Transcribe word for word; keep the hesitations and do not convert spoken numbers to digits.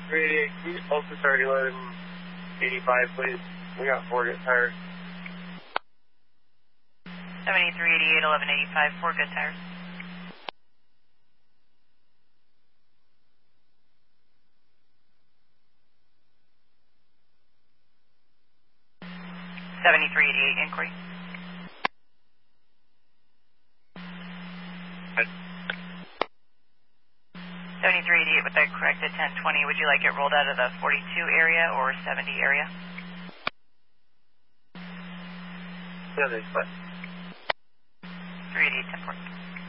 three eighty-eight, can you also start eleven eighty-five, please? We got four good tires. seventy-three eighty-eight, eleven eighty-five, four good tires. seventy-three eighty-eight, inquiry. seventy-three eighty-eight with that corrected ten twenty, would you like it rolled out of the forty-two area or seventy area? Yeah, there's fine. three eighty-eight, ten forty.